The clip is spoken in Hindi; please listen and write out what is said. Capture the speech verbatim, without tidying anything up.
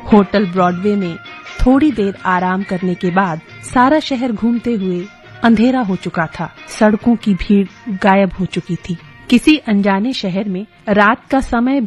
होटल ब्रॉडवे में थोड़ी देर आराम करने के बाद सारा शहर घूमते हुए अंधेरा हो चुका था। सड़कों की भीड़ गायब हो चुकी थी। किसी अनजाने शहर में रात का समय